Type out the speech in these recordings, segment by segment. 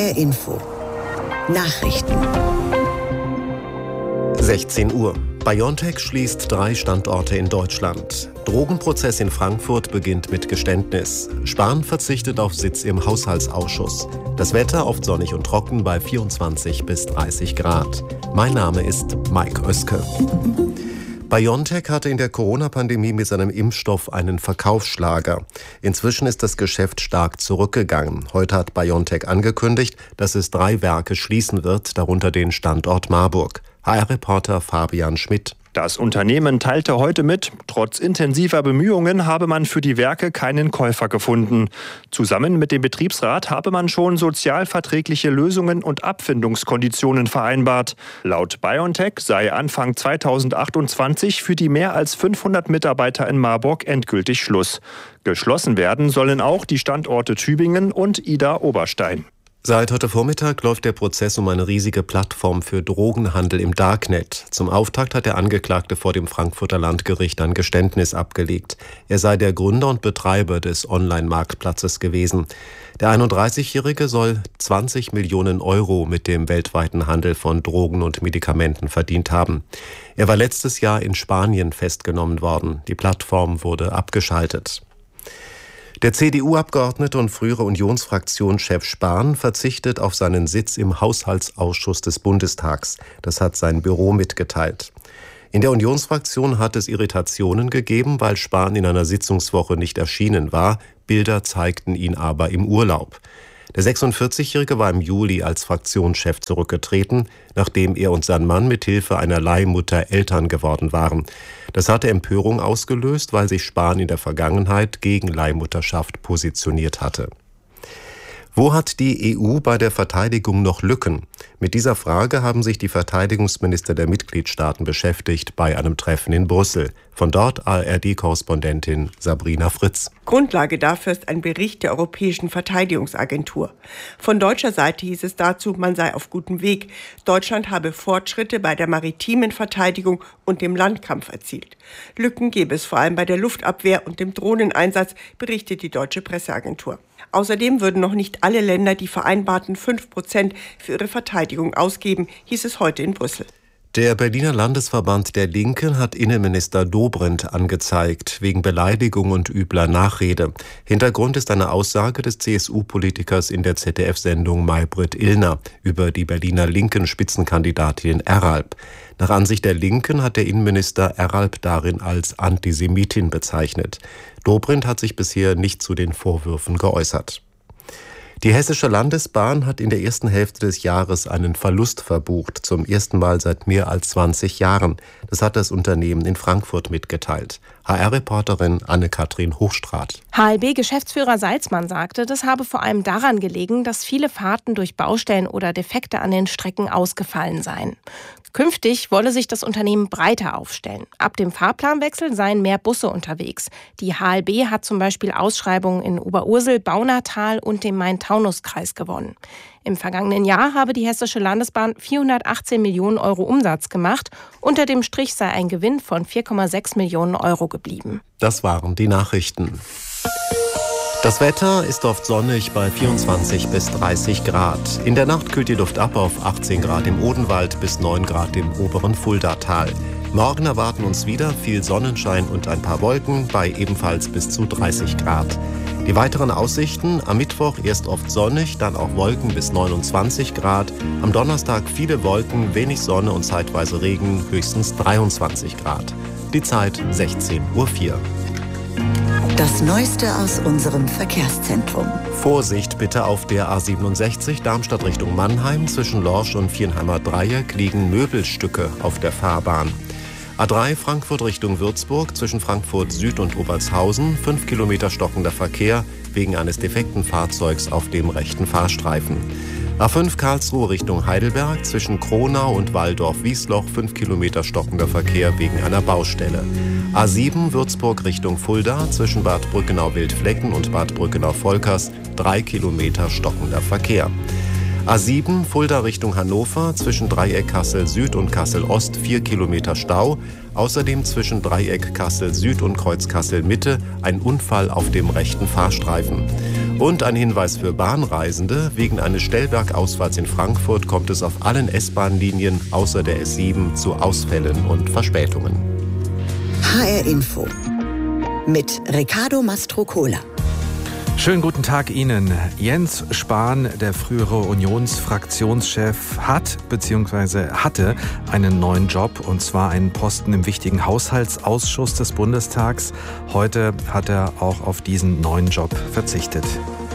HR Info. Nachrichten. 16 Uhr. BioNTech schließt 3 Standorte in Deutschland. Drogenprozess in Frankfurt beginnt mit Geständnis. Spahn verzichtet auf Sitz im Haushaltsausschuss. Das Wetter oft sonnig und trocken bei 24 bis 30 Grad. Mein Name ist Mike Oeske. BioNTech hatte in der Corona-Pandemie mit seinem Impfstoff einen Verkaufsschlager. Inzwischen ist das Geschäft stark zurückgegangen. Heute hat BioNTech angekündigt, dass es 3 Werke schließen wird, darunter den Standort Marburg. HR-Reporter Fabian Schmidt. Das Unternehmen teilte heute mit, trotz intensiver Bemühungen habe man für die Werke keinen Käufer gefunden. Zusammen mit dem Betriebsrat habe man schon sozialverträgliche Lösungen und Abfindungskonditionen vereinbart. Laut BioNTech sei Anfang 2028 für die mehr als 500 Mitarbeiter in Marburg endgültig Schluss. Geschlossen werden sollen auch die Standorte Tübingen und Idar-Oberstein. Seit heute Vormittag läuft der Prozess um eine riesige Plattform für Drogenhandel im Darknet. Zum Auftakt hat der Angeklagte vor dem Frankfurter Landgericht ein Geständnis abgelegt. Er sei der Gründer und Betreiber des Online-Marktplatzes gewesen. Der 31-Jährige soll 20 Millionen Euro mit dem weltweiten Handel von Drogen und Medikamenten verdient haben. Er war letztes Jahr in Spanien festgenommen worden. Die Plattform wurde abgeschaltet. Der CDU-Abgeordnete und frühere Unionsfraktionschef Spahn verzichtet auf seinen Sitz im Haushaltsausschuss des Bundestags. Das hat sein Büro mitgeteilt. In der Unionsfraktion hat es Irritationen gegeben, weil Spahn in einer Sitzungswoche nicht erschienen war. Bilder zeigten ihn aber im Urlaub. Der 46-Jährige war im Juli als Fraktionschef zurückgetreten, nachdem er und sein Mann mit Hilfe einer Leihmutter Eltern geworden waren. Das hatte Empörung ausgelöst, weil sich Spahn in der Vergangenheit gegen Leihmutterschaft positioniert hatte. Wo hat die EU bei der Verteidigung noch Lücken? Mit dieser Frage haben sich die Verteidigungsminister der Mitgliedstaaten beschäftigt bei einem Treffen in Brüssel. Von dort ARD-Korrespondentin Sabrina Fritz. Grundlage dafür ist ein Bericht der Europäischen Verteidigungsagentur. Von deutscher Seite hieß es dazu, man sei auf gutem Weg. Deutschland habe Fortschritte bei der maritimen Verteidigung und dem Landkampf erzielt. Lücken gäbe es vor allem bei der Luftabwehr und dem Drohneneinsatz, berichtet die deutsche Presseagentur. Außerdem würden noch nicht alle Länder die vereinbarten 5% für ihre Verteidigung ausgeben, hieß es heute in Brüssel. Der Berliner Landesverband der Linken hat Innenminister Dobrindt angezeigt, wegen Beleidigung und übler Nachrede. Hintergrund ist eine Aussage des CSU-Politikers in der ZDF-Sendung Maybrit Illner über die Berliner linken Spitzenkandidatin Eralp. Nach Ansicht der Linken hat der Innenminister Eralp darin als Antisemitin bezeichnet. Dobrindt hat sich bisher nicht zu den Vorwürfen geäußert. Die Hessische Landesbahn hat in der ersten Hälfte des Jahres einen Verlust verbucht, zum ersten Mal seit mehr als 20 Jahren. Das hat das Unternehmen in Frankfurt mitgeteilt. HR-Reporterin Anne-Kathrin Hochstraat. HLB-Geschäftsführer Salzmann sagte, das habe vor allem daran gelegen, dass viele Fahrten durch Baustellen oder Defekte an den Strecken ausgefallen seien. Künftig wolle sich das Unternehmen breiter aufstellen. Ab dem Fahrplanwechsel seien mehr Busse unterwegs. Die HLB hat zum Beispiel Ausschreibungen in Oberursel, Baunatal und dem Main-Taunus-Kreis gewonnen. Im vergangenen Jahr habe die Hessische Landesbahn 418 Millionen Euro Umsatz gemacht. Unter dem Strich sei ein Gewinn von 4,6 Millionen Euro geblieben. Das waren die Nachrichten. Das Wetter ist oft sonnig bei 24 bis 30 Grad. In der Nacht kühlt die Luft ab auf 18 Grad im Odenwald bis 9 Grad im oberen Fuldatal. Morgen erwarten uns wieder viel Sonnenschein und ein paar Wolken bei ebenfalls bis zu 30 Grad. Die weiteren Aussichten: am Mittwoch erst oft sonnig, dann auch Wolken bis 29 Grad. Am Donnerstag viele Wolken, wenig Sonne und zeitweise Regen, höchstens 23 Grad. Die Zeit 16:04 Uhr. Das Neueste aus unserem Verkehrszentrum. Vorsicht bitte auf der A67 Darmstadt Richtung Mannheim. Zwischen Lorsch und Viernheimer Dreieck liegen Möbelstücke auf der Fahrbahn. A3 Frankfurt Richtung Würzburg zwischen Frankfurt Süd und Obertshausen. 5 Kilometer stockender Verkehr wegen eines defekten Fahrzeugs auf dem rechten Fahrstreifen. A5 Karlsruhe Richtung Heidelberg zwischen Kronau und Walldorf-Wiesloch 5 Kilometer stockender Verkehr wegen einer Baustelle. A7 Würzburg Richtung Fulda zwischen Bad Brückenau-Wildflecken und Bad Brückenau-Volkers 3 Kilometer stockender Verkehr. A7 Fulda Richtung Hannover zwischen Dreieck Kassel Süd und Kassel Ost 4 Kilometer Stau. Außerdem zwischen Dreieck Kassel Süd und Kreuz Kassel Mitte ein Unfall auf dem rechten Fahrstreifen. Und ein Hinweis für Bahnreisende: Wegen eines Stellwerkausfalls in Frankfurt kommt es auf allen S-Bahn-Linien außer der S7 zu Ausfällen und Verspätungen. HR Info mit Riccardo Mastrocola. Schönen guten Tag Ihnen. Jens Spahn, der frühere Unionsfraktionschef, hatte einen neuen Job, und zwar einen Posten im wichtigen Haushaltsausschuss des Bundestags. Heute hat er auch auf diesen neuen Job verzichtet.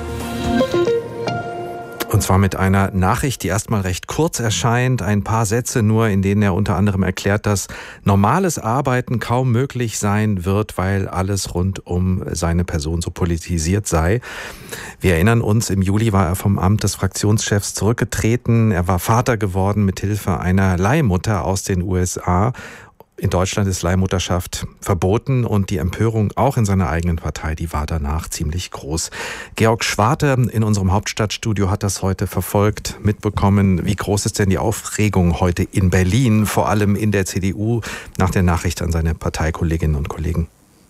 Und zwar mit einer Nachricht, die erstmal recht kurz erscheint, ein paar Sätze nur, in denen er unter anderem erklärt, dass normales Arbeiten kaum möglich sein wird, weil alles rund um seine Person so politisiert sei. Wir erinnern uns, im Juli war er vom Amt des Fraktionschefs zurückgetreten. Er war Vater geworden mit Hilfe einer Leihmutter aus den USA. In Deutschland ist Leihmutterschaft verboten, und die Empörung auch in seiner eigenen Partei, die war danach ziemlich groß. Georg Schwarte in unserem Hauptstadtstudio hat das heute verfolgt, mitbekommen. Wie groß ist denn die Aufregung heute in Berlin, vor allem in der CDU, nach der Nachricht an seine Parteikolleginnen und Kollegen?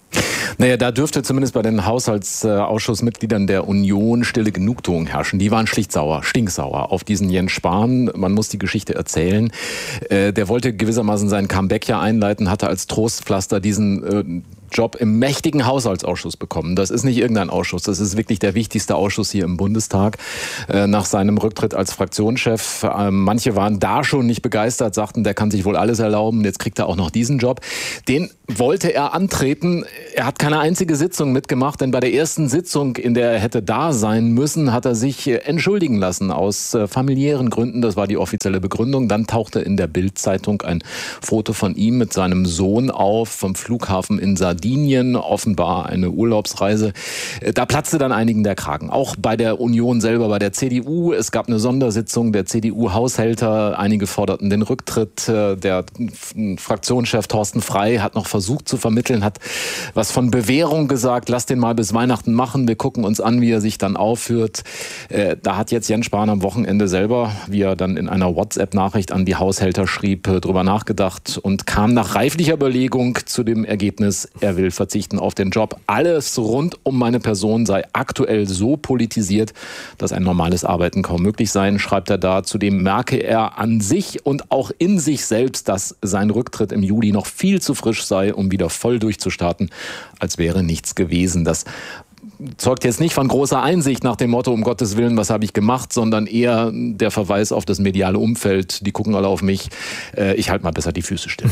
Naja, da dürfte zumindest bei den Haushaltsausschussmitgliedern der Union stille Genugtuung herrschen. Die waren schlicht sauer, stinksauer auf diesen Jens Spahn. Man muss die Geschichte erzählen. Der wollte gewissermaßen sein Comeback ja einleiten, hatte als Trostpflaster diesen Job im mächtigen Haushaltsausschuss bekommen. Das ist nicht irgendein Ausschuss, das ist wirklich der wichtigste Ausschuss hier im Bundestag nach seinem Rücktritt als Fraktionschef. Manche waren da schon nicht begeistert, sagten, der kann sich wohl alles erlauben, jetzt kriegt er auch noch diesen Job. Den wollte er antreten. Er hat keine einzige Sitzung mitgemacht, denn bei der ersten Sitzung, in der er hätte da sein müssen, hat er sich entschuldigen lassen aus familiären Gründen. Das war die offizielle Begründung. Dann tauchte in der Bild-Zeitung ein Foto von ihm mit seinem Sohn auf vom Flughafen in Sardinien, offenbar eine Urlaubsreise. Da platzte dann einigen der Kragen. Auch bei der Union selber, bei der CDU. Es gab eine Sondersitzung der CDU-Haushälter. Einige forderten den Rücktritt. Der Fraktionschef Thorsten Frey hat noch versucht zu vermitteln, hat was von Bewährung gesagt. Lass den mal bis Weihnachten machen. Wir gucken uns an, wie er sich dann aufführt. Da hat jetzt Jens Spahn am Wochenende selber, wie er dann in einer WhatsApp-Nachricht an die Haushälter schrieb, drüber nachgedacht und kam nach reiflicher Überlegung zu dem Ergebnis, er will verzichten auf den Job. Alles rund um meine Person sei aktuell so politisiert, dass ein normales Arbeiten kaum möglich sei, schreibt er da. Zudem merke er an sich und auch in sich selbst, dass sein Rücktritt im Juli noch viel zu frisch sei, um wieder voll durchzustarten, als wäre nichts gewesen. Das zeugt jetzt nicht von großer Einsicht nach dem Motto, um Gottes Willen, was habe ich gemacht, sondern eher der Verweis auf das mediale Umfeld. Die gucken alle auf mich. Ich halte mal besser die Füße still.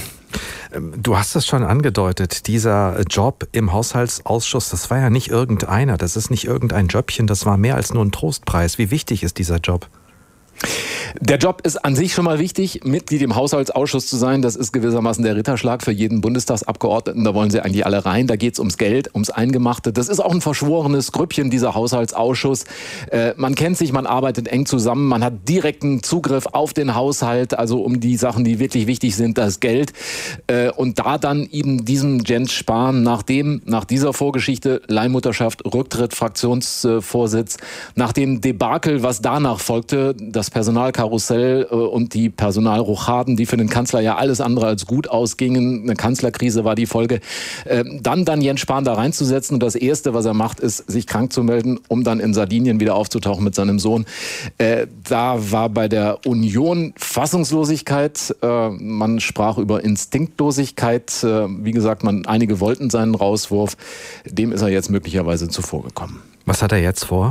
Du hast es schon angedeutet, dieser Job im Haushaltsausschuss, das war ja nicht irgendeiner, das ist nicht irgendein Jobchen, das war mehr als nur ein Trostpreis. Wie wichtig ist dieser Job? Der Job ist an sich schon mal wichtig, Mitglied im Haushaltsausschuss zu sein. Das ist gewissermaßen der Ritterschlag für jeden Bundestagsabgeordneten. Da wollen sie eigentlich alle rein. Da geht es ums Geld, ums Eingemachte. Das ist auch ein verschworenes Grüppchen, dieser Haushaltsausschuss. Man kennt sich, man arbeitet eng zusammen. Man hat direkten Zugriff auf den Haushalt, also um die Sachen, die wirklich wichtig sind, das Geld. Und da dann eben diesem Jens Spahn, nach dieser Vorgeschichte, Leihmutterschaft, Rücktritt, Fraktionsvorsitz, nach dem Debakel, was danach folgte, das Personalkarussell und die Personalrochaden, die für den Kanzler ja alles andere als gut ausgingen. Eine Kanzlerkrise war die Folge. Dann Jens Spahn da reinzusetzen, und das Erste, was er macht, ist, sich krank zu melden, um dann in Sardinien wieder aufzutauchen mit seinem Sohn. Da war bei der Union Fassungslosigkeit. Man sprach über Instinktlosigkeit. Wie gesagt, einige wollten seinen Rauswurf. Dem ist er jetzt möglicherweise zuvorgekommen. Was hat er jetzt vor?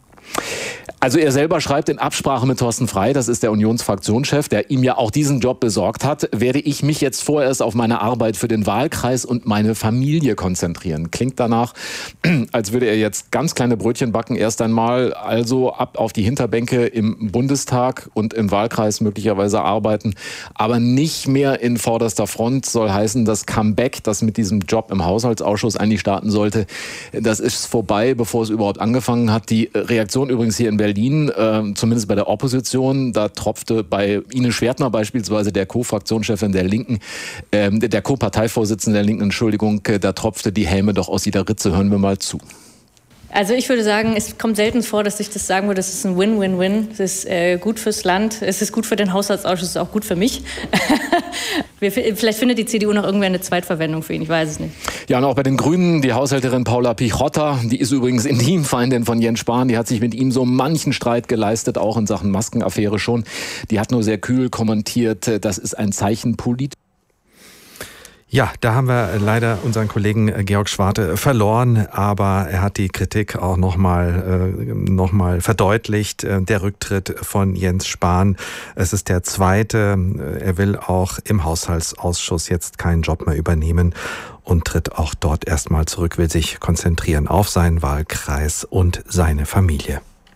Also er selber schreibt in Absprache mit Thorsten Frey, das ist der Unionsfraktionschef, der ihm ja auch diesen Job besorgt hat, werde ich mich jetzt vorerst auf meine Arbeit für den Wahlkreis und meine Familie konzentrieren. Klingt danach, als würde er jetzt ganz kleine Brötchen backen, erst einmal also ab auf die Hinterbänke im Bundestag und im Wahlkreis möglicherweise arbeiten, aber nicht mehr in vorderster Front. Soll heißen, das Comeback, das mit diesem Job im Haushaltsausschuss eigentlich starten sollte, das ist vorbei, bevor es überhaupt angefangen hat. Die Reaktion übrigens hier in Berlin, zumindest bei der Opposition, da tropfte bei Ines Schwertner beispielsweise, der Co-Fraktionschefin der Linken, der Co-Parteivorsitzende der Linken, Entschuldigung, da tropfte die Häme doch aus jeder Ritze. Hören wir mal zu. Also ich würde sagen, es kommt selten vor, dass ich das sagen würde, es ist ein Win-Win-Win. Es ist gut fürs Land, es ist gut für den Haushaltsausschuss, es ist auch gut für mich. Vielleicht findet die CDU noch irgendwer eine Zweitverwendung für ihn, ich weiß es nicht. Ja, und auch bei den Grünen, die Haushälterin Paula Pichotta, die ist übrigens Intimfeindin von Jens Spahn, die hat sich mit ihm so manchen Streit geleistet, auch in Sachen Maskenaffäre schon. Die hat nur sehr kühl kommentiert, das ist ein Zeichen politisch. Ja, da haben wir leider unseren Kollegen Georg Schwarte verloren, aber er hat die Kritik auch nochmal verdeutlicht. Der Rücktritt von Jens Spahn, es ist der zweite. Er will auch im Haushaltsausschuss jetzt keinen Job mehr übernehmen und tritt auch dort erstmal zurück, will sich konzentrieren auf seinen Wahlkreis und seine Familie.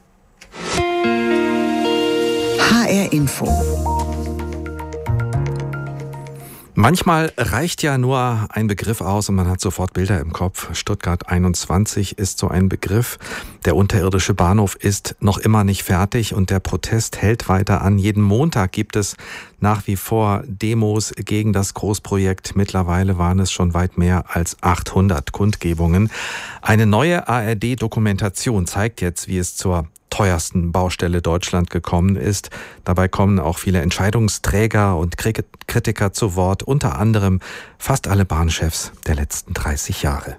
HR Info. Manchmal reicht ja nur ein Begriff aus und man hat sofort Bilder im Kopf. Stuttgart 21 ist so ein Begriff. Der unterirdische Bahnhof ist noch immer nicht fertig und der Protest hält weiter an. Jeden Montag gibt es nach wie vor Demos gegen das Großprojekt. Mittlerweile waren es schon weit mehr als 800 Kundgebungen. Eine neue ARD-Dokumentation zeigt jetzt, wie es zur teuersten Baustelle Deutschland gekommen ist. Dabei kommen auch viele Entscheidungsträger und Kritiker zu Wort, unter anderem fast alle Bahnchefs der letzten 30 Jahre.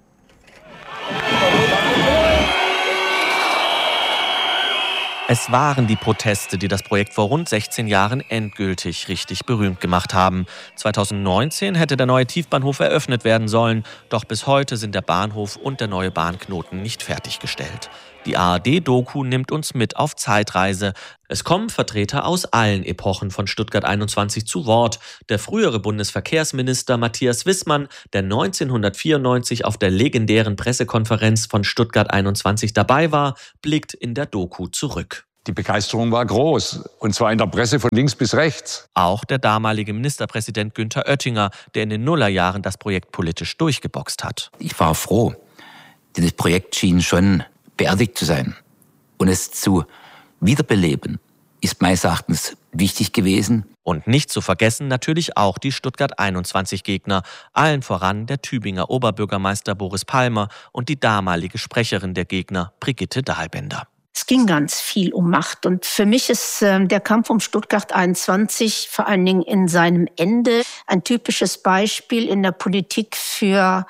Es waren die Proteste, die das Projekt vor rund 16 Jahren endgültig richtig berühmt gemacht haben. 2019 hätte der neue Tiefbahnhof eröffnet werden sollen, doch bis heute sind der Bahnhof und der neue Bahnknoten nicht fertiggestellt. Die ARD-Doku nimmt uns mit auf Zeitreise. Es kommen Vertreter aus allen Epochen von Stuttgart 21 zu Wort. Der frühere Bundesverkehrsminister Matthias Wissmann, der 1994 auf der legendären Pressekonferenz von Stuttgart 21 dabei war, blickt in der Doku zurück. Die Begeisterung war groß, und zwar in der Presse von links bis rechts. Auch der damalige Ministerpräsident Günther Oettinger, der in den Nullerjahren das Projekt politisch durchgeboxt hat. Ich war froh, denn das Projekt schien schon beerdigt zu sein. Und es zu wiederbeleben, ist meines Erachtens wichtig gewesen. Und nicht zu vergessen natürlich auch die Stuttgart 21 Gegner, allen voran der Tübinger Oberbürgermeister Boris Palmer und die damalige Sprecherin der Gegner, Brigitte Dahlbender. Es ging ganz viel um Macht. Und für mich ist der Kampf um Stuttgart 21 vor allen Dingen in seinem Ende ein typisches Beispiel in der Politik für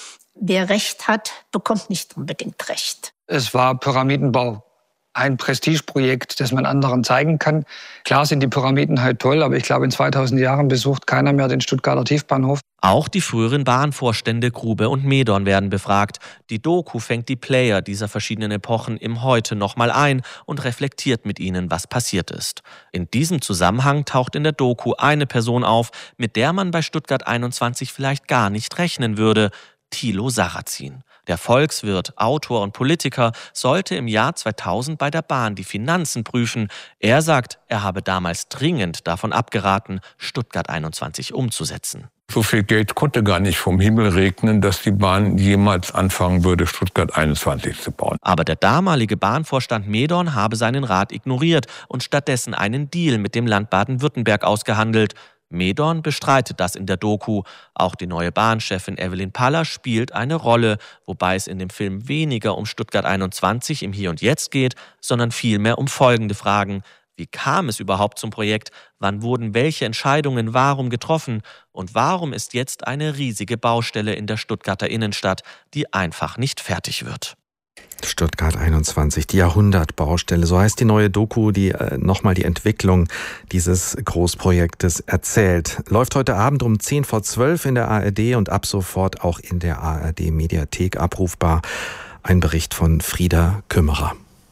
wer Recht hat, bekommt nicht unbedingt Recht. Es war Pyramidenbau. Ein Prestigeprojekt, das man anderen zeigen kann. Klar sind die Pyramiden halt toll, aber ich glaube, in 2000 Jahren besucht keiner mehr den Stuttgarter Tiefbahnhof. Auch die früheren Bahnvorstände Grube und Medorn werden befragt. Die Doku fängt die Player dieser verschiedenen Epochen im Heute nochmal ein und reflektiert mit ihnen, was passiert ist. In diesem Zusammenhang taucht in der Doku eine Person auf, mit der man bei Stuttgart 21 vielleicht gar nicht rechnen würde: Thilo Sarrazin. Der Volkswirt, Autor und Politiker sollte im Jahr 2000 bei der Bahn die Finanzen prüfen. Er sagt, er habe damals dringend davon abgeraten, Stuttgart 21 umzusetzen. So viel Geld konnte gar nicht vom Himmel regnen, dass die Bahn jemals anfangen würde, Stuttgart 21 zu bauen. Aber der damalige Bahnvorstand Medorn habe seinen Rat ignoriert und stattdessen einen Deal mit dem Land Baden-Württemberg ausgehandelt. Medorn bestreitet das in der Doku. Auch die neue Bahnchefin Evelyn Paller spielt eine Rolle, wobei es in dem Film weniger um Stuttgart 21 im Hier und Jetzt geht, sondern vielmehr um folgende Fragen. Wie kam es überhaupt zum Projekt? Wann wurden welche Entscheidungen warum getroffen? Und warum ist jetzt eine riesige Baustelle in der Stuttgarter Innenstadt, die einfach nicht fertig wird? Stuttgart 21, die Jahrhundertbaustelle, so heißt die neue Doku, die nochmal die Entwicklung dieses Großprojektes erzählt. Läuft heute Abend um 10:10 in der ARD und ab sofort auch in der ARD-Mediathek abrufbar. Ein Bericht von Frieda Kümmerer.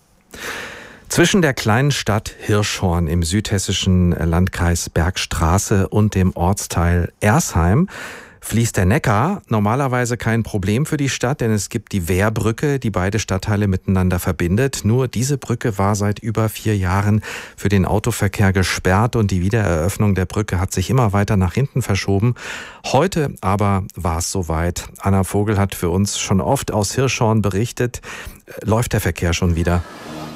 Zwischen der kleinen Stadt Hirschhorn im südhessischen Landkreis Bergstraße und dem Ortsteil Ersheim fließt der Neckar, normalerweise kein Problem für die Stadt, denn es gibt die Wehrbrücke, die beide Stadtteile miteinander verbindet. Nur diese Brücke war seit über 4 Jahren für den Autoverkehr gesperrt und die Wiedereröffnung der Brücke hat sich immer weiter nach hinten verschoben. Heute aber war es soweit. Anna Vogel hat für uns schon oft aus Hirschhorn berichtet. Läuft der Verkehr schon wieder?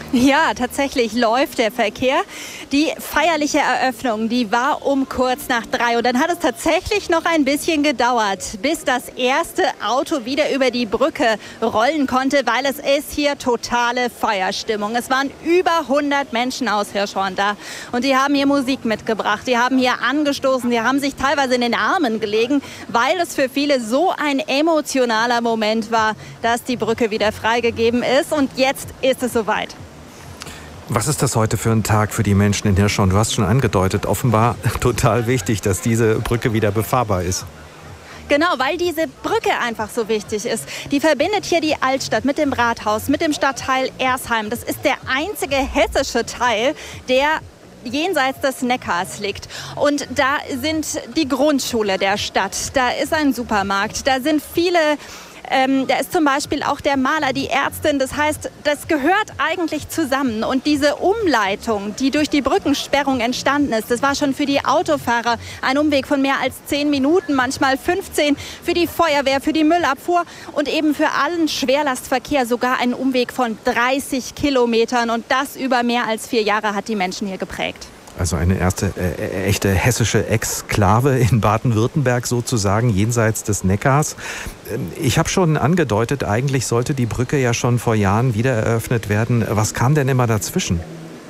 Ja, tatsächlich läuft der Verkehr. Die feierliche Eröffnung, die war um kurz nach 3. Und dann hat es tatsächlich noch ein bisschen gedauert, bis das erste Auto wieder über die Brücke rollen konnte, weil es ist hier totale Feierstimmung. Es waren über 100 Menschen aus Hirschhorn da. Und die haben hier Musik mitgebracht, die haben hier angestoßen, die haben sich teilweise in den Armen gelegen, weil es für viele so ein emotionaler Moment war, dass die Brücke wieder freigegeben ist. Und jetzt ist es soweit. Was ist das heute für ein Tag für die Menschen in Hirschhorn? Du hast schon angedeutet, offenbar total wichtig, dass diese Brücke wieder befahrbar ist. Genau, weil diese Brücke einfach so wichtig ist. Die verbindet hier die Altstadt mit dem Rathaus, mit dem Stadtteil Ersheim. Das ist der einzige hessische Teil, der jenseits des Neckars liegt. Und da sind die Grundschule der Stadt, da ist ein Supermarkt, da sind viele... Da ist zum Beispiel auch der Maler, die Ärztin. Das heißt, das gehört eigentlich zusammen. Und diese Umleitung, die durch die Brückensperrung entstanden ist, das war schon für die Autofahrer ein Umweg von mehr als 10 Minuten, manchmal 15, für die Feuerwehr, für die Müllabfuhr und eben für allen Schwerlastverkehr sogar ein Umweg von 30 Kilometern. Und das über mehr als 4 Jahre hat die Menschen hier geprägt. Also eine erste echte hessische Exklave in Baden-Württemberg sozusagen, jenseits des Neckars. Ich habe schon angedeutet, eigentlich sollte die Brücke ja schon vor Jahren wieder eröffnet werden. Was kam denn immer dazwischen?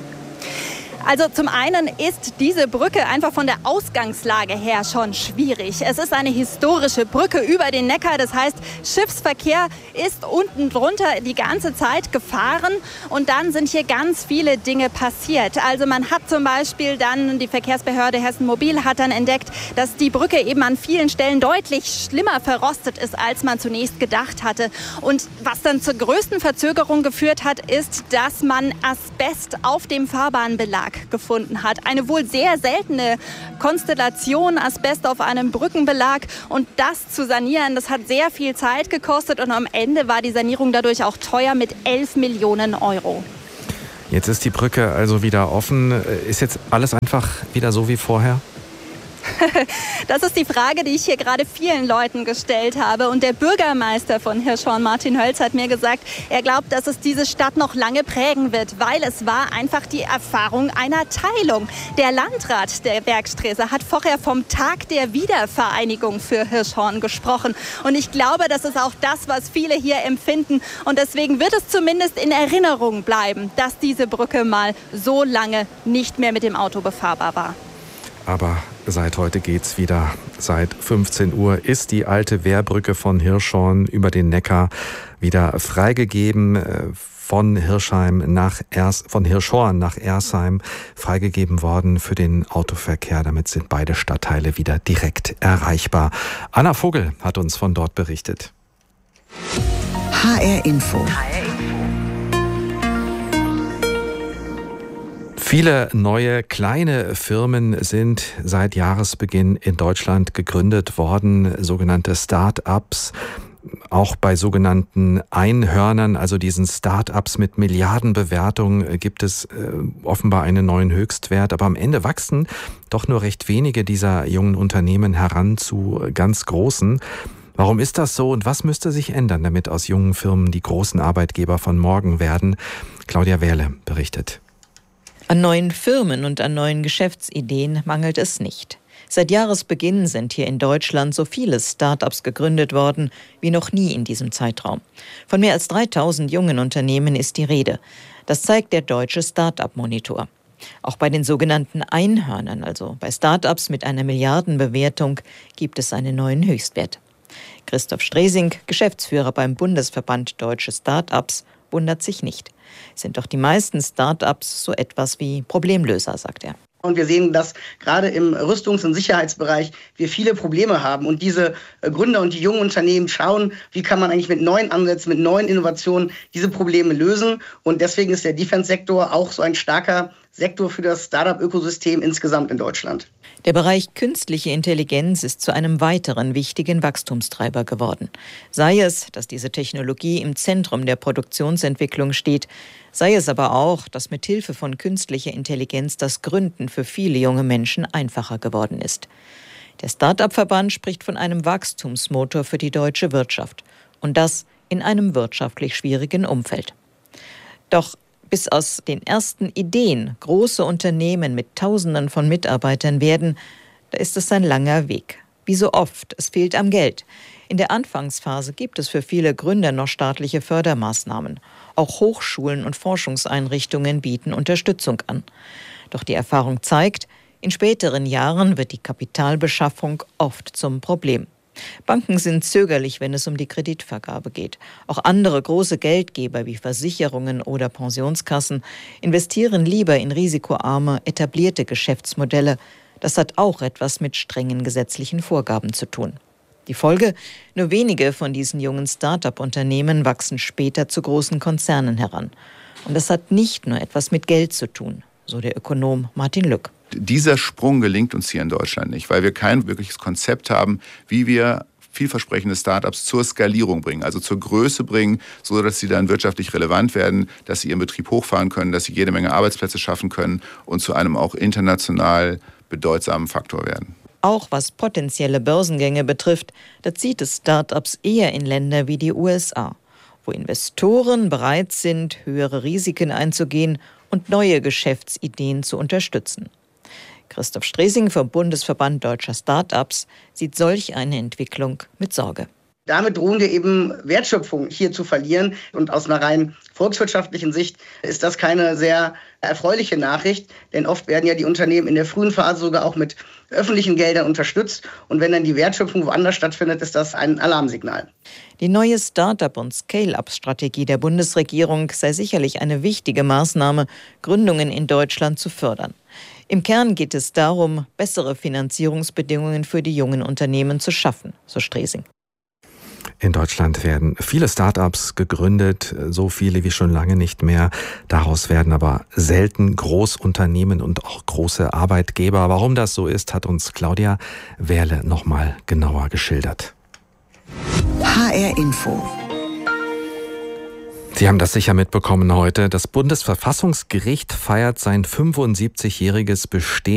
Also zum einen ist diese Brücke einfach von der Ausgangslage her schon schwierig. Es ist eine historische Brücke über den Neckar. Das heißt, Schiffsverkehr ist unten drunter die ganze Zeit gefahren. Und dann sind hier ganz viele Dinge passiert. Also man hat zum Beispiel dann, die Verkehrsbehörde Hessen Mobil hat dann entdeckt, dass die Brücke eben an vielen Stellen deutlich schlimmer verrostet ist, als man zunächst gedacht hatte. Und was dann zur größten Verzögerung geführt hat, ist, dass man Asbest auf dem Fahrbahnbelag gefunden hat. Eine wohl sehr seltene Konstellation, Asbest auf einem Brückenbelag. Und das zu sanieren, das hat sehr viel Zeit gekostet. Und am Ende war die Sanierung dadurch auch teuer mit 11 Millionen Euro. Jetzt ist die Brücke also wieder offen. Ist jetzt alles einfach wieder so wie vorher? Das ist die Frage, die ich hier gerade vielen Leuten gestellt habe. Und der Bürgermeister von Hirschhorn, Martin Hölz, hat mir gesagt, er glaubt, dass es diese Stadt noch lange prägen wird, weil es war einfach die Erfahrung einer Teilung. Der Landrat der Bergstraße hat vorher vom Tag der Wiedervereinigung für Hirschhorn gesprochen. Und ich glaube, das ist auch das, was viele hier empfinden. Und deswegen wird es zumindest in Erinnerung bleiben, dass diese Brücke mal so lange nicht mehr mit dem Auto befahrbar war. Aber seit heute geht's wieder. Seit 15 Uhr ist die alte Wehrbrücke von Hirschhorn über den Neckar wieder freigegeben. Von Hirschhorn nach Ersheim freigegeben worden für den Autoverkehr. Damit sind beide Stadtteile wieder direkt erreichbar. Anna Vogel hat uns von dort berichtet. HR Info. Viele neue kleine Firmen sind seit Jahresbeginn in Deutschland gegründet worden, sogenannte Start-ups. Auch bei sogenannten Einhörnern, also diesen Start-ups mit Milliardenbewertung, gibt es offenbar einen neuen Höchstwert. Aber am Ende wachsen doch nur recht wenige dieser jungen Unternehmen heran zu ganz großen. Warum ist das so und was müsste sich ändern, damit aus jungen Firmen die großen Arbeitgeber von morgen werden? Claudia Wehrle berichtet. An neuen Firmen und an neuen Geschäftsideen mangelt es nicht. Seit Jahresbeginn sind hier in Deutschland so viele Start-ups gegründet worden wie noch nie in diesem Zeitraum. Von mehr als 3000 jungen Unternehmen ist die Rede. Das zeigt der deutsche Start-up-Monitor. Auch bei den sogenannten Einhörnern, also bei Start-ups mit einer Milliardenbewertung, gibt es einen neuen Höchstwert. Christoph Stresing, Geschäftsführer beim Bundesverband Deutsche Start-ups, wundert sich nicht. Sind doch die meisten Start-ups so etwas wie Problemlöser, sagt er. Und wir sehen, dass gerade im Rüstungs- und Sicherheitsbereich wir viele Probleme haben. Und diese Gründer und die jungen Unternehmen schauen, wie kann man eigentlich mit neuen Ansätzen, mit neuen Innovationen diese Probleme lösen. Und deswegen ist der Defense-Sektor auch so ein starker Sektor für das Startup-Ökosystem insgesamt in Deutschland. Der Bereich künstliche Intelligenz ist zu einem weiteren wichtigen Wachstumstreiber geworden. Sei es, dass diese Technologie im Zentrum der Produktionsentwicklung steht, sei es aber auch, dass mit Hilfe von künstlicher Intelligenz das Gründen für viele junge Menschen einfacher geworden ist. Der Start-up-Verband spricht von einem Wachstumsmotor für die deutsche Wirtschaft. Und das in einem wirtschaftlich schwierigen Umfeld. Doch Bis aus den ersten Ideen große Unternehmen mit Tausenden von Mitarbeitern werden, da ist es ein langer Weg. Wie so oft, es fehlt am Geld. In der Anfangsphase gibt es für viele Gründer noch staatliche Fördermaßnahmen. Auch Hochschulen und Forschungseinrichtungen bieten Unterstützung an. Doch die Erfahrung zeigt, in späteren Jahren wird die Kapitalbeschaffung oft zum Problem. Banken sind zögerlich, wenn es um die Kreditvergabe geht. Auch andere große Geldgeber wie Versicherungen oder Pensionskassen investieren lieber in risikoarme, etablierte Geschäftsmodelle. Das hat auch etwas mit strengen gesetzlichen Vorgaben zu tun. Die Folge? Nur wenige von diesen jungen Start-up-Unternehmen wachsen später zu großen Konzernen heran. Und das hat nicht nur etwas mit Geld zu tun, so der Ökonom Martin Lück. Dieser Sprung gelingt uns hier in Deutschland nicht, weil wir kein wirkliches Konzept haben, wie wir vielversprechende Startups zur Skalierung bringen, also zur Größe bringen, so dass sie dann wirtschaftlich relevant werden, dass sie ihren Betrieb hochfahren können, dass sie jede Menge Arbeitsplätze schaffen können und zu einem auch international bedeutsamen Faktor werden. Auch was potenzielle Börsengänge betrifft, da zieht es Startups eher in Länder wie die USA, wo Investoren bereit sind, höhere Risiken einzugehen und neue Geschäftsideen zu unterstützen. Christoph Stresing vom Bundesverband Deutscher Start-ups sieht solch eine Entwicklung mit Sorge. Damit drohen wir eben Wertschöpfung hier zu verlieren. Und aus einer rein volkswirtschaftlichen Sicht ist das keine sehr erfreuliche Nachricht. Denn oft werden ja die Unternehmen in der frühen Phase sogar auch mit öffentlichen Geldern unterstützt. Und wenn dann die Wertschöpfung woanders stattfindet, ist das ein Alarmsignal. Die neue Start-up- und Scale-up-Strategie der Bundesregierung sei sicherlich eine wichtige Maßnahme, Gründungen in Deutschland zu fördern. Im Kern geht es darum, bessere Finanzierungsbedingungen für die jungen Unternehmen zu schaffen, so Stresing. In Deutschland werden viele Start-ups gegründet, so viele wie schon lange nicht mehr. Daraus werden aber selten Großunternehmen und auch große Arbeitgeber. Warum das so ist, hat uns Claudia Wehrle nochmal genauer geschildert. HR Info. Sie haben das sicher mitbekommen heute. Das Bundesverfassungsgericht feiert sein 75-jähriges Bestehen.